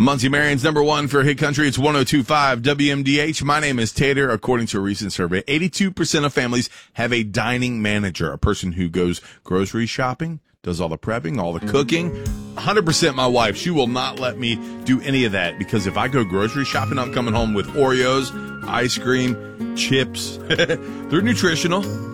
Muncie Marion's number one for Hit Country. It's 102.5 WMDH. My name is Tater. According to a recent survey, 82% of families have a dining manager, a person who goes grocery shopping, does all the prepping, all the cooking. 100% my wife. She will not let me do any of that because if I go grocery shopping, I'm coming home with Oreos, ice cream, chips. They're nutritional.